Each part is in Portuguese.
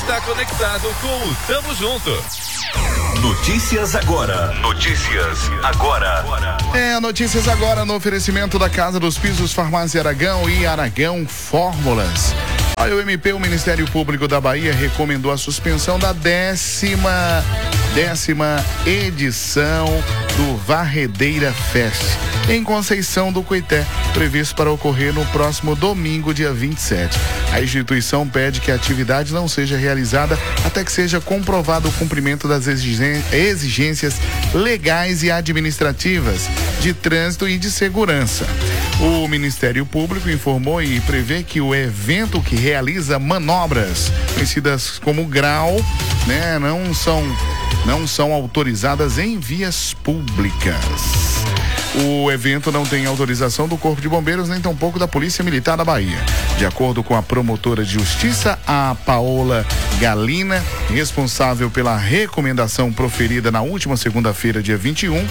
está conectado com o Tamo Junto. Notícias agora. Notícias agora no oferecimento da Casa dos Pisos, Farmácia Aragão e Aragão Fórmulas. A UMP, o Ministério Público da Bahia, recomendou a suspensão da décima edição do Varredeira Fest em Conceição do Coité, previsto para ocorrer no próximo domingo, dia 27. A instituição pede que a atividade não seja realizada até que seja comprovado o cumprimento das exigências legais e administrativas de trânsito e de segurança. O Ministério Público informou e prevê que o evento que realiza manobras conhecidas como grau, não são autorizadas em vias públicas. O evento não tem autorização do Corpo de Bombeiros, nem tampouco da Polícia Militar da Bahia. De acordo com a promotora de justiça, a Paola Galina, responsável pela recomendação proferida na última segunda-feira, dia 21,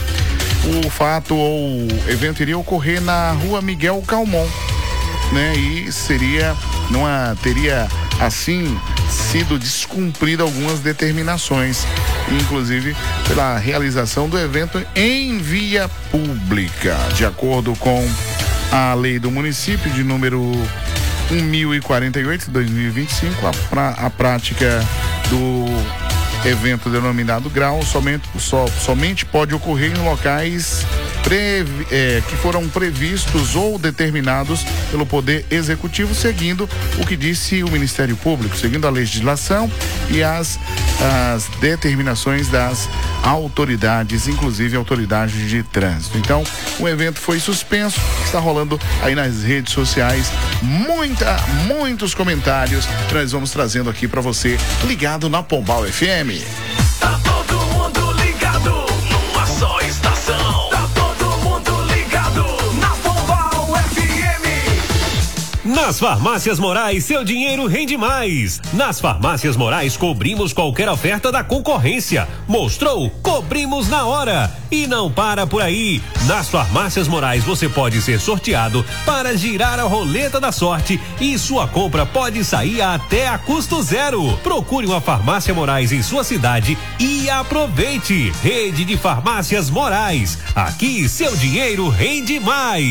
o evento iria ocorrer na rua Miguel Calmon, e teria assim sido descumprida algumas determinações, inclusive pela realização do evento em via pública. De acordo com a lei do município de número 1048 de 2025, a prática do evento denominado grau somente pode ocorrer em locais que foram previstos ou determinados pelo Poder Executivo, seguindo o que disse o Ministério Público, seguindo a legislação e as determinações das autoridades, inclusive autoridades de trânsito. Então, o evento foi suspenso, está rolando aí nas redes sociais muitos comentários que nós vamos trazendo aqui para você, ligado na Pombal FM. Tá todo mundo ligado numa só estação. Tá todo mundo ligado na Pombal FM. Nas Farmácias Morais, seu dinheiro rende mais. Nas Farmácias Morais, cobrimos qualquer oferta da concorrência. Mostrou? Cobrimos na hora. E não para por aí. Nas Farmácias Morais, você pode ser sorteado para girar a roleta da sorte e sua compra pode sair até a custo zero. Procure uma Farmácia Morais em sua cidade e aproveite. Rede de Farmácias Morais. Aqui, seu dinheiro rende mais.